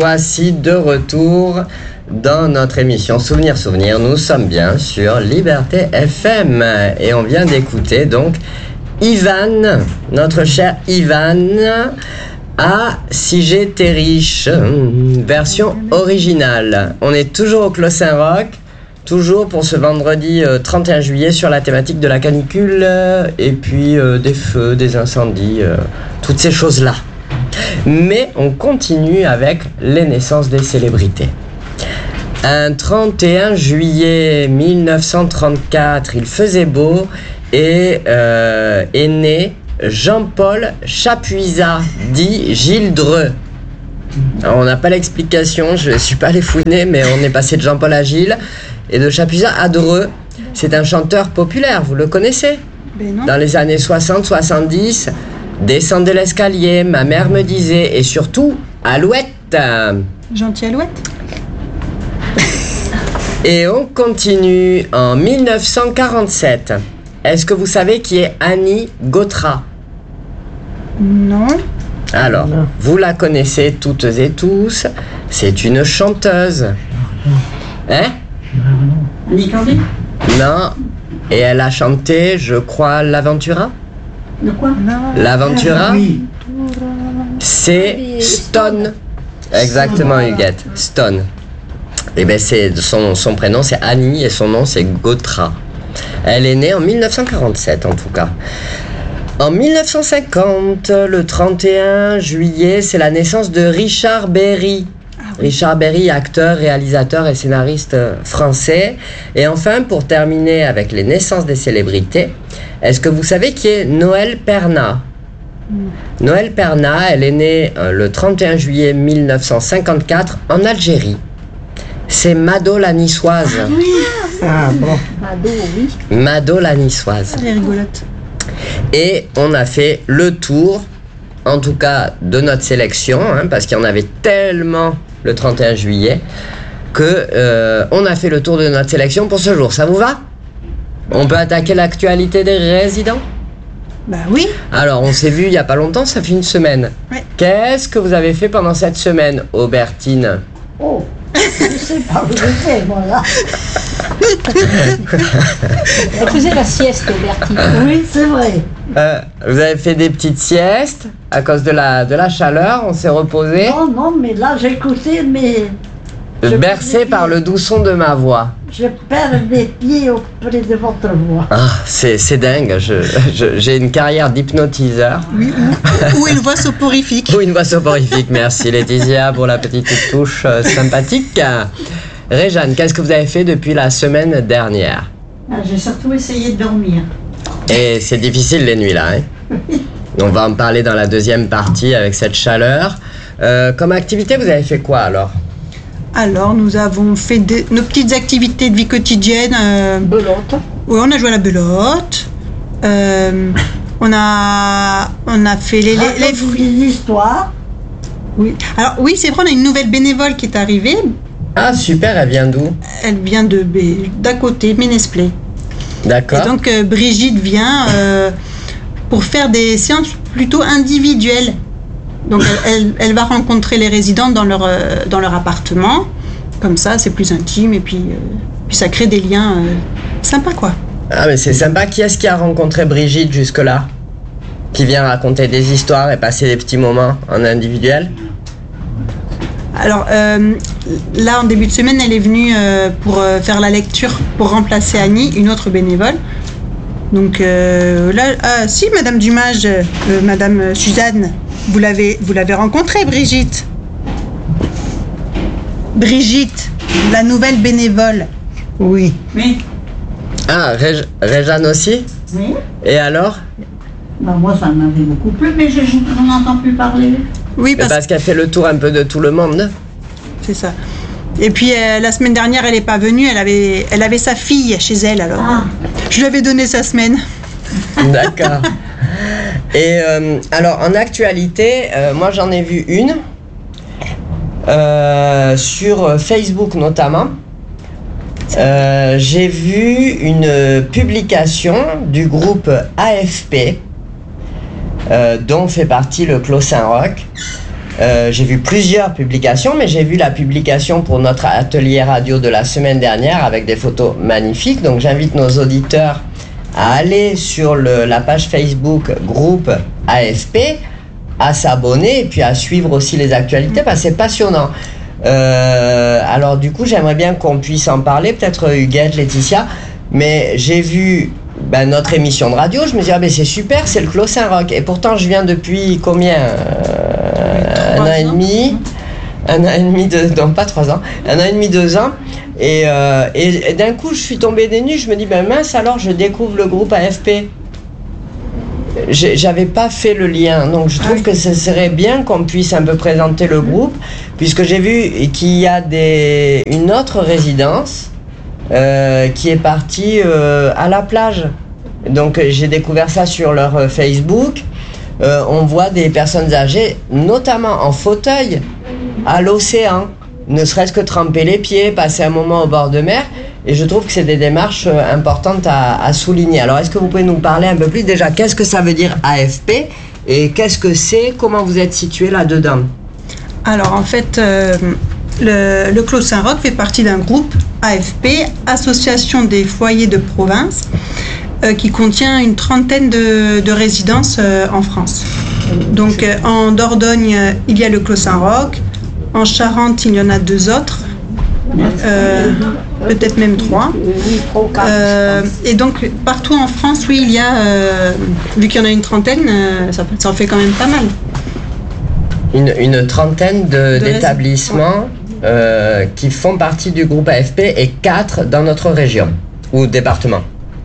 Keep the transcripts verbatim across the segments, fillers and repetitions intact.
Voici de retour dans notre émission Souvenir Souvenir. Nous sommes bien sur Liberté F M et on vient d'écouter donc Ivan, notre cher Ivan, à Si j'étais riche, version originale. On est toujours au Clos Saint-Roch, toujours pour ce vendredi euh, trente et un juillet sur la thématique de la canicule euh, et puis euh, des feux, des incendies, euh, toutes ces choses-là. Mais on continue avec les naissances des célébrités. Un trente et un juillet mille neuf cent trente-quatre, il faisait beau et euh, est né Jean-Paul Chapuisat, dit Gilles Dreux. Alors, on n'a pas l'explication, je ne suis pas allé fouiner, mais on est passé de Jean-Paul à Gilles et de Chapuisat à Dreux. C'est un chanteur populaire, vous le connaissez? Ben non. Dans les années soixante soixante-dix, Descendez l'escalier, ma mère me disait, et surtout Alouette. Gentil Alouette. Et on continue en mille neuf cent quarante-sept. Est-ce que vous savez qui est Annie Gautra? Non. Alors, non. Vous la connaissez toutes et tous. C'est une chanteuse. Hein? Annie Cordy? Non. Et elle a chanté, je crois, L'Aventura? De quoi? Non. L'Aventura? Oui. C'est Stone. Exactement, Huguette. Stone. Et bien, c'est son, son prénom, c'est Annie, et son nom, c'est Gautra. Elle est née en mille neuf cent quarante-sept, en tout cas. En mille neuf cent cinquante, le trente et un juillet, c'est la naissance de Richard Berry. Ah oui. Richard Berry, acteur, réalisateur et scénariste français. Et enfin, pour terminer avec les naissances des célébrités, est-ce que vous savez qui est Noël Perna? mm. Noël Perna, elle est née euh, le trente et un juillet mille neuf cent cinquante-quatre en Algérie. C'est Mado la niçoise. Ah oui. Ah bon. Mado, oui. Mado la niçoise. Elle est rigolote. Et on a fait le tour, en tout cas de notre sélection, hein, parce qu'il y en avait tellement le trente et un juillet, que euh, on a fait le tour de notre sélection pour ce jour. Ça vous va? On peut attaquer l'actualité des résidents? Bah oui. Alors, on s'est vu il n'y a pas longtemps, ça fait une semaine. Ouais. Qu'est-ce que vous avez fait pendant cette semaine, Aubertine? Oh, je sais pas où j'étais, moi, là. Elle faisait la sieste, Aubertine. Oui, c'est vrai. Euh, vous avez fait des petites siestes à cause de la, de la chaleur, on s'est reposé. Non, non, mais là, j'ai écouté, mais... Bercé par le doux son de ma voix. Je perds mes pieds auprès de votre voix. Ah, c'est, c'est dingue, je, je, j'ai une carrière d'hypnotiseur. Oui, ou, ou une voix soporifique. Ou une voix soporifique, merci Laetitia pour la petite touche euh, sympathique. Réjeanne, qu'est-ce que vous avez fait depuis la semaine dernière? Ah, j'ai surtout essayé de dormir. Et c'est difficile les nuits là, hein? On va en parler dans la deuxième partie avec cette chaleur. Euh, comme activité, vous avez fait quoi alors? Alors, nous avons fait de, nos petites activités de vie quotidienne. Euh, Belote. Oui, on a joué à la belote. Euh, on a, on a fait les, les, les fruits. Des histoires. Oui. Alors oui, c'est vrai, on a une nouvelle bénévole qui est arrivée. Ah super, elle vient d'où? Elle vient de d'à côté, Ménesplé. D'accord. Et donc euh, Brigitte vient euh, pour faire des séances plutôt individuelles. Donc elle, elle, elle va rencontrer les résidents dans leur, euh, dans leur appartement. Comme ça, c'est plus intime et puis, euh, puis ça crée des liens euh, sympas, quoi. Ah mais c'est sympa. Qui est-ce qui a rencontré Brigitte jusque-là? Qui vient raconter des histoires et passer des petits moments en individuel? Alors euh, là, en début de semaine, elle est venue euh, pour euh, faire la lecture pour remplacer Annie, une autre bénévole. Donc euh, là, ah, si, Madame Dumage, euh, Madame Suzanne, vous l'avez, vous l'avez rencontrée, Brigitte. Brigitte, la nouvelle bénévole. Oui. Oui. Ah, Ré- Réjeanne aussi? Oui. Et alors? Ben, moi, ça m'avait beaucoup plu, mais je n'en entends plus parler. Oui, parce, parce qu'elle fait le tour un peu de tout le monde. C'est ça. Et puis euh, la semaine dernière, elle n'est pas venue, elle avait, elle avait sa fille chez elle, alors Ah. je lui avais donné sa semaine. D'accord. Et euh, alors, en actualité, euh, moi j'en ai vu une, euh, sur Facebook notamment. Euh, j'ai vu une publication du groupe A F P, euh, dont fait partie le Clos Saint-Roch, Euh, j'ai vu plusieurs publications, mais j'ai vu la publication pour notre atelier radio de la semaine dernière avec des photos magnifiques. Donc j'invite nos auditeurs à aller sur le, la page Facebook groupe A F P, à s'abonner et puis à suivre aussi les actualités parce que c'est passionnant. Euh, alors du coup j'aimerais bien qu'on puisse en parler, peut-être Huguette, Laetitia, mais j'ai vu ben, notre émission de radio, je me dis ah ben c'est super, c'est le Clos Saint-Roch et pourtant je viens depuis combien euh, un an et demi un an et demi, de, non pas trois ans, un an et demi, deux ans et, euh, et, et d'un coup je suis tombée des nues, je me dis ben mince alors je découvre le groupe A F P. J'avais pas fait le lien, donc je trouve ah oui. que ce serait bien qu'on puisse un peu présenter le groupe, puisque j'ai vu qu'il y a des, une autre résidence euh, qui est partie euh, à la plage. Donc j'ai découvert ça sur leur Facebook. Euh, on voit des personnes âgées, notamment en fauteuil, à l'océan, ne serait-ce que tremper les pieds, passer un moment au bord de mer. Et je trouve que c'est des démarches importantes à, à souligner. Alors, est-ce que vous pouvez nous parler un peu plus déjà, qu'est-ce que ça veut dire A F P et qu'est-ce que c'est, comment vous êtes situé là-dedans? Alors, en fait, euh, le, le Clos Saint-Roch fait partie d'un groupe A F P, Association des foyers de province, euh, qui contient une trentaine de, de résidences euh, en France. Donc, euh, en Dordogne, il y a le Clos Saint-Roch. En Charente, il y en a deux autres. Euh, peut-être même trois. Euh, et donc partout en France, oui, il y a, euh, vu qu'il y en a une trentaine, euh, ça, ça en fait quand même pas mal. Une, une trentaine de, de d'établissements ouais. euh, qui font partie du groupe A F P et quatre dans notre région ou département.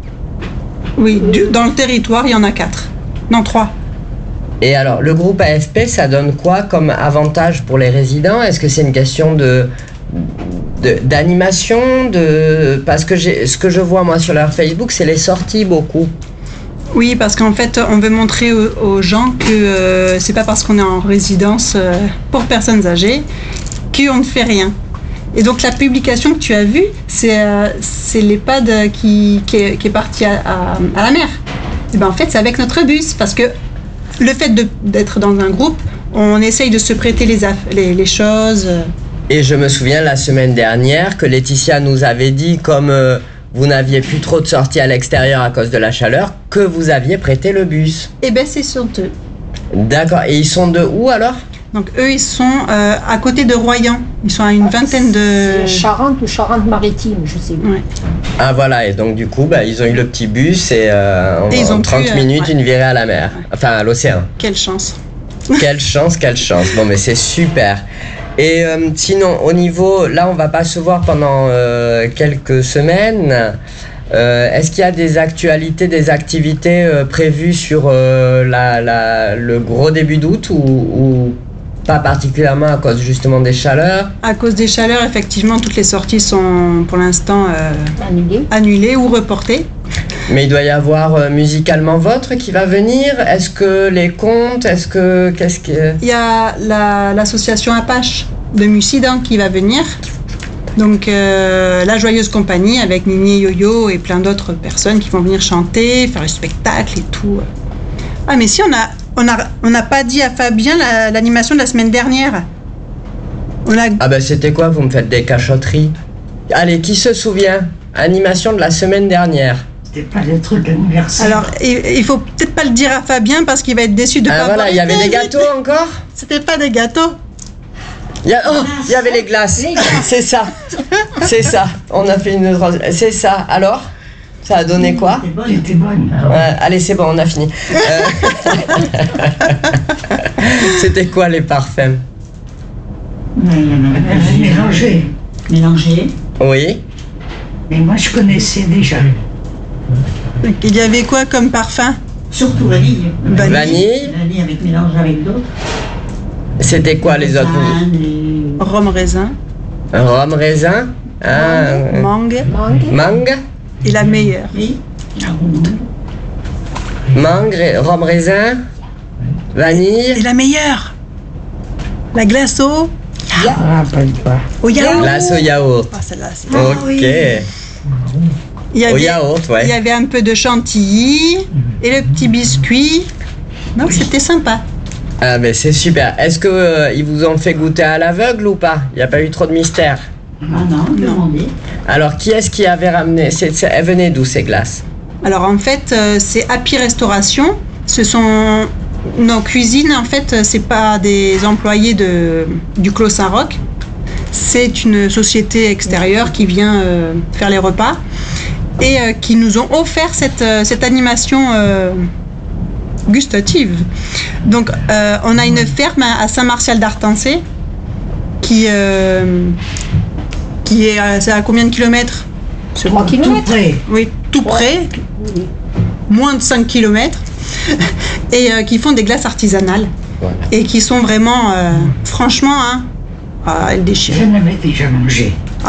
Oui, du, dans le territoire, il y en a quatre. Non, trois. Et alors, le groupe A F P, ça donne quoi comme avantage pour les résidents? Est-ce que c'est une question de De, d'animation, de parce que j'ai, ce que je vois moi sur leur Facebook, c'est les sorties beaucoup. Oui, parce qu'en fait, on veut montrer aux, aux gens que euh, c'est pas parce qu'on est en résidence euh, pour personnes âgées qu'on ne fait rien. Et donc la publication que tu as vue, c'est, euh, c'est l'EHPAD qui, qui, est, qui est parti à, à, à la mer. Et ben en fait, c'est avec notre bus, parce que le fait de, d'être dans un groupe, on essaye de se prêter les, aff- les, les choses. Euh, Et je me souviens la semaine dernière que Laetitia nous avait dit, comme euh, vous n'aviez plus trop de sorties à l'extérieur à cause de la chaleur, que vous aviez prêté le bus. Eh bien, c'est sont eux. D'accord. Et ils sont de où alors? Donc eux, ils sont euh, à côté de Royan. Ils sont à une vingtaine de... Charente ou Charente-Maritime, je sais plus. Ouais. Ah voilà, et donc du coup, bah, ils ont eu le petit bus et, euh, en, et ils ont en trente pu, minutes, euh, ouais. une virée à la mer. Ouais. Enfin, à l'océan. Quelle chance. Quelle chance, quelle chance. Bon, mais c'est super. Et euh, sinon, au niveau, là, on va pas se voir pendant euh, quelques semaines. Euh, est-ce qu'il y a des actualités, des activités euh, prévues sur euh, la, la, le gros début d'août ou, ou pas particulièrement à cause justement des chaleurs? À cause des chaleurs, effectivement, toutes les sorties sont pour l'instant euh, annulées. annulées ou reportées. Mais il doit y avoir euh, musicalement votre qui va venir. Est-ce que les contes, est-ce que qu'est-ce que il y a la, l'association Apache de Mussidan qui va venir. Donc euh, la joyeuse compagnie avec Nini et Yo-Yo et plein d'autres personnes qui vont venir chanter, faire le spectacle et tout. Ah mais si on a on a on n'a pas dit à Fabien la, l'animation de la semaine dernière. On a... Ah ben c'était quoi? Vous me faites des cachotteries. Allez, qui se souvient? Animation de la semaine dernière. C'était pas le truc d'anniversaire. Alors, il, il faut peut-être pas le dire à Fabien parce qu'il va être déçu de ah, pas voilà, avoir il y avait des gâteaux encore? C'était pas des gâteaux. Il y, a, oh, il y avait les glaces. Les glaces. C'est ça. C'est ça. On a fait une trans... C'est ça. Alors, ça a donné quoi? C'était bonne. C'était bonne. Ah ouais. Ouais, allez, c'est bon, on a fini. Euh... C'était quoi les parfums? Mais il y en avait pas mélangé. Mélangé. Oui. Mais moi, je connaissais déjà. Il y avait quoi comme parfum? Surtout vanille. Vanille. Vanille. Vanille avec mélange avec d'autres. C'était quoi les, les autres? Les... Rhum raisin. Rhum raisin. Ah, mangue. Mangue. Mangue. Et la meilleure. Oui. Mangue, rhum raisin, vanille. Et la meilleure. La glace au. Ah, pas de quoi. Au yaourt. Glace au yaourt. Ah, celle-là, c'est... Ok. Ah, oui. Il y avait, au yaourt, ouais. Il y avait un peu de chantilly et le petit biscuit. Non, oui. C'était sympa. Ah ben c'est super. Est-ce que euh, ils vous ont fait goûter à l'aveugle ou pas? Il n'y a pas eu trop de mystère? Ah non, demandez. Alors qui est-ce qui avait ramené c'est, c'est, elles venaient d'où ces glaces? Alors en fait, euh, c'est Happy Restauration. Ce sont nos cuisines. En fait, c'est pas des employés de, du Clos Saint-Roch. C'est une société extérieure qui vient euh, faire les repas et euh, qui nous ont offert cette, euh, cette animation euh, gustative. Donc, euh, on a une ferme à Saint-Martial d'Artancé qui, euh, qui est à, c'est à combien de kilomètres? trois Tout kilomètres. près. Oui, tout près, Oui. moins de cinq kilomètres, et euh, qui font des glaces artisanales Voilà. et qui sont vraiment, euh, franchement, hein, ah, elles déchirent. Je ne l'avais déjà mangé.